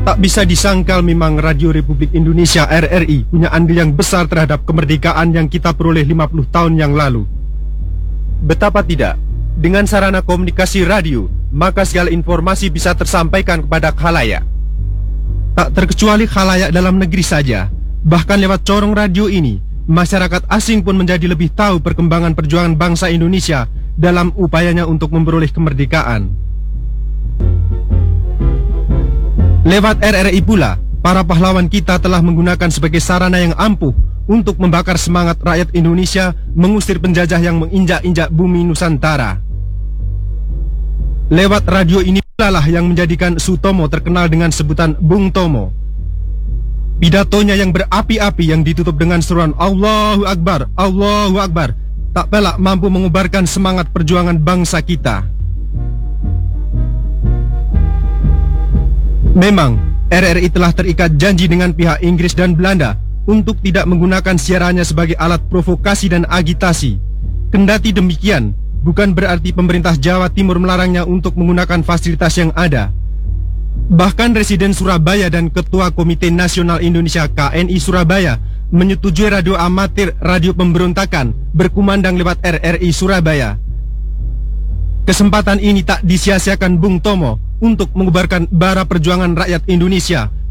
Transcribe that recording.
Tak bisa disangkal memang Radio Republik Indonesia RRI punya andil yang besar terhadap kemerdekaan yang kita peroleh 50 tahun yang lalu. Betapa tidak, dengan sarana komunikasi radio, maka segala informasi bisa tersampaikan kepada khalayak. Tak terkecuali khalayak dalam negeri saja, bahkan lewat corong radio ini, masyarakat asing pun menjadi lebih tahu perkembangan perjuangan bangsa Indonesia dalam upayanya untuk memperoleh kemerdekaan. Lewat RRI pula, para pahlawan kita telah menggunakan sebagai sarana yang ampuh untuk membakar semangat rakyat Indonesia mengusir penjajah yang menginjak-injak bumi Nusantara. Lewat radio ini pula lah yang menjadikan Sutomo terkenal dengan sebutan Bung Tomo. Pidatonya yang berapi-api yang ditutup dengan seruan Allahu Akbar, Allahu Akbar, tak pelak mampu mengubarkan semangat perjuangan bangsa kita. Memang, RRI telah terikat janji dengan pihak Inggris dan Belanda untuk tidak menggunakan siarannya sebagai alat provokasi dan agitasi. Kendati demikian, bukan berarti pemerintah Jawa Timur melarangnya untuk menggunakan fasilitas yang ada. Bahkan Residen Surabaya dan Ketua Komite Nasional Indonesia KNI Surabaya menyetujui radio amatir Radio Pemberontakan berkumandang lewat RRI Surabaya. Kesempatan ini tak disia-siakan Bung Tomo untuk mengubarkan bara perjuangan rakyat Indonesia